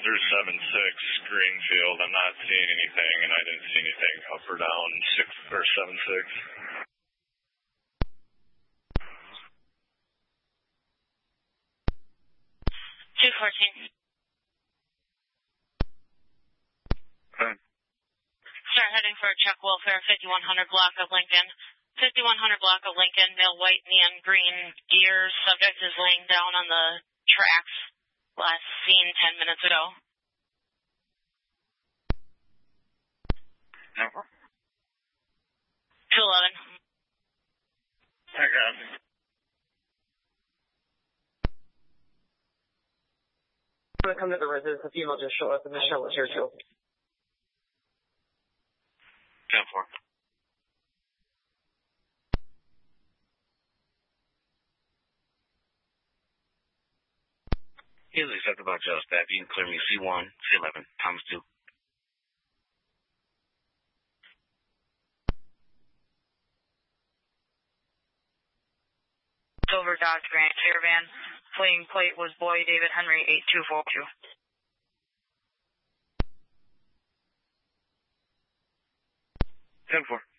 through 7-6 Greenfield. I'm not seeing anything, and I didn't see anything up or down 6 or 7-6. 214. Okay. Start heading for check welfare, 5100 block of Lincoln. 5100 block of Lincoln, male white, neon green ears. Subject is laying down on the tracks. Last seen 10 minutes ago. Number? 211. I got it. I'm going to come to the residence. A female just showed up and Michelle was here too. 10-4. Here's acceptable just that. You can clear me C1, C11, Thomas 2. Silver Dodge Grand Caravan. Fleeing plate was Boy David Henry 8242. 10-4.